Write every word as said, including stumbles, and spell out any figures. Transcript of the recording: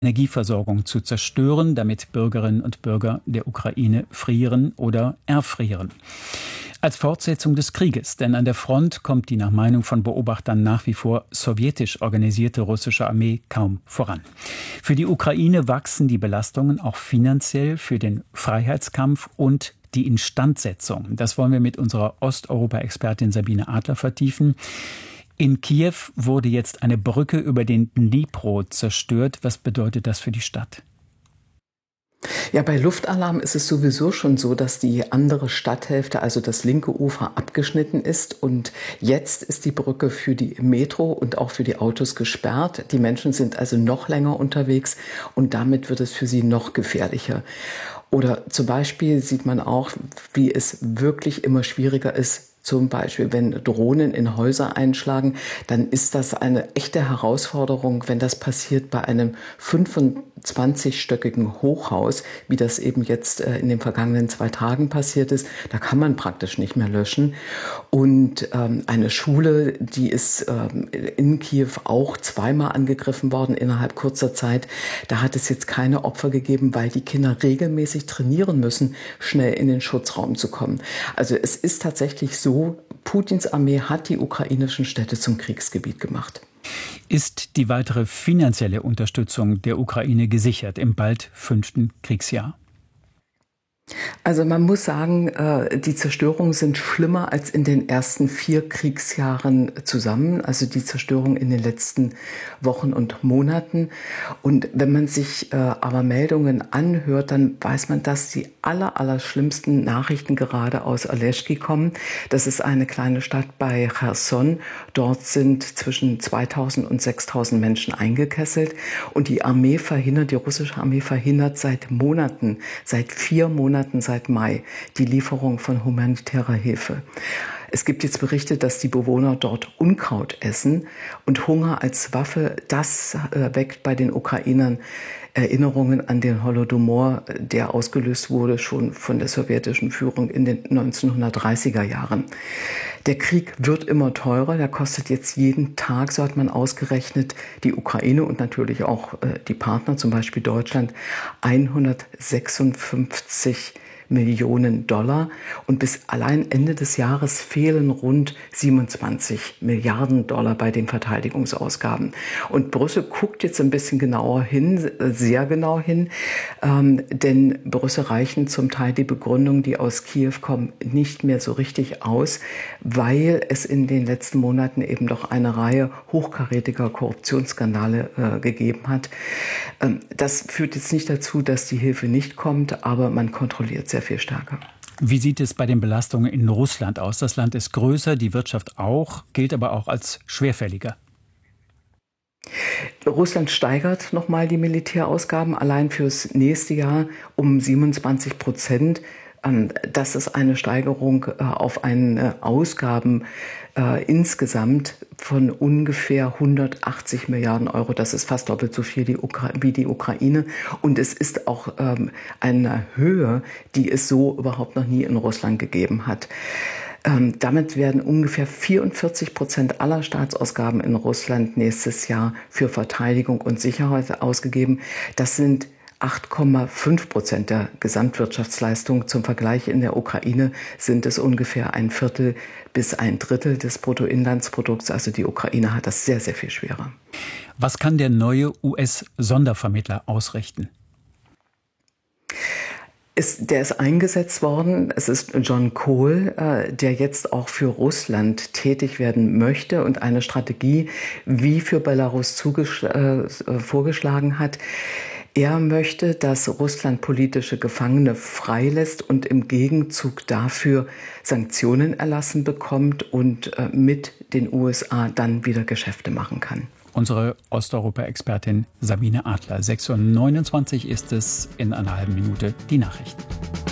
Energieversorgung zu zerstören, damit Bürgerinnen und Bürger der Ukraine frieren oder erfrieren. Als Fortsetzung des Krieges, denn an der Front kommt die nach Meinung von Beobachtern nach wie vor sowjetisch organisierte russische Armee kaum voran. Für die Ukraine wachsen die Belastungen auch finanziell für den Freiheitskampf und die Instandsetzung. Das wollen wir mit unserer Osteuropa-Expertin Sabine Adler vertiefen. In Kiew wurde jetzt eine Brücke über den Dnipro zerstört. Was bedeutet das für die Stadt? Ja, bei Luftalarm ist es sowieso schon so, dass die andere Stadthälfte, also das linke Ufer, abgeschnitten ist. Und jetzt ist die Brücke für die Metro und auch für die Autos gesperrt. Die Menschen sind also noch länger unterwegs und damit wird es für sie noch gefährlicher. Oder zum Beispiel sieht man auch, wie es wirklich immer schwieriger ist. Zum Beispiel, wenn Drohnen in Häuser einschlagen, dann ist das eine echte Herausforderung, wenn das passiert bei einem fünfundzwanzigstöckigen Hochhaus, wie das eben jetzt in den vergangenen zwei Tagen passiert ist. Da kann man praktisch nicht mehr löschen. Und ähm, eine Schule, die ist ähm, in Kiew auch zweimal angegriffen worden innerhalb kurzer Zeit. Da hat es jetzt keine Opfer gegeben, weil die Kinder regelmäßig trainieren müssen, schnell in den Schutzraum zu kommen. Also es ist tatsächlich so, Putins Armee hat die ukrainischen Städte zum Kriegsgebiet gemacht. Ist die weitere finanzielle Unterstützung der Ukraine gesichert im bald fünften Kriegsjahr? Also man muss sagen, die Zerstörungen sind schlimmer als in den ersten vier Kriegsjahren zusammen, also die Zerstörung in den letzten Wochen und Monaten. Und wenn man sich aber Meldungen anhört, dann weiß man, dass die aller, aller schlimmsten Nachrichten gerade aus Oleschki kommen. Das ist eine kleine Stadt bei Cherson. Dort sind zwischen zweitausend und sechstausend Menschen eingekesselt. Und die Armee verhindert, die russische Armee verhindert seit Monaten, seit vier Monaten, seit Mai, die Lieferung von humanitärer Hilfe. Es gibt jetzt Berichte, dass die Bewohner dort Unkraut essen und Hunger als Waffe, das äh, weckt bei den Ukrainern Erinnerungen an den Holodomor, der ausgelöst wurde schon von der sowjetischen Führung in den neunzehnhundertdreißiger Jahren. Der Krieg wird immer teurer, der kostet jetzt jeden Tag, so hat man ausgerechnet, die Ukraine und natürlich auch äh, die Partner, zum Beispiel Deutschland, hundertsechsundfünfzig Millionen Dollar und bis allein Ende des Jahres fehlen rund siebenundzwanzig Milliarden Dollar bei den Verteidigungsausgaben. Und Brüssel guckt jetzt ein bisschen genauer hin, sehr genau hin, ähm, denn Brüssel reichen zum Teil die Begründungen, die aus Kiew kommen, nicht mehr so richtig aus, weil es in den letzten Monaten eben doch eine Reihe hochkarätiger Korruptionsskandale äh, gegeben hat. Ähm, das führt jetzt nicht dazu, dass die Hilfe nicht kommt, aber man kontrolliert sehr viel stärker. Wie sieht es bei den Belastungen in Russland aus? Das Land ist größer, die Wirtschaft auch, gilt aber auch als schwerfälliger. Russland steigert nochmal die Militärausgaben allein fürs nächste Jahr um siebenundzwanzig Prozent. Das ist eine Steigerung auf einen Ausgaben äh, insgesamt von ungefähr hundertachtzig Milliarden Euro. Das ist fast doppelt so viel die Ukra- wie die Ukraine. Und es ist auch ähm, eine Höhe, die es so überhaupt noch nie in Russland gegeben hat. Ähm, damit werden ungefähr vierundvierzig Prozent aller Staatsausgaben in Russland nächstes Jahr für Verteidigung und Sicherheit ausgegeben. Das sind acht Komma fünf Prozent der Gesamtwirtschaftsleistung. Zum Vergleich in der Ukraine sind es ungefähr ein Viertel bis ein Drittel des Bruttoinlandsprodukts. Also die Ukraine hat das sehr, sehr viel schwerer. Was kann der neue U S-Sondervermittler ausrichten? Ist, der ist eingesetzt worden. Es ist John Cole, äh, der jetzt auch für Russland tätig werden möchte und eine Strategie wie für Belarus zugeschl- äh, vorgeschlagen hat. Er möchte, dass Russland politische Gefangene freilässt und im Gegenzug dafür Sanktionen erlassen bekommt und äh, mit den U S A dann wieder Geschäfte machen kann. Unsere Osteuropa-Expertin Sabine Adler. sechs Uhr neunundzwanzig ist es, in einer halben Minute die Nachrichten.